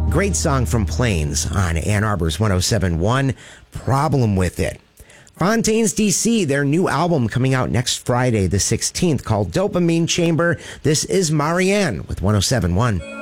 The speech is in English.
Great song from Plains on Ann Arbor's 107.1. Problem with It. Fontaines DC, their new album coming out next Friday, the 16th, called Dopamine Chamber. This is Marianne with 107.1.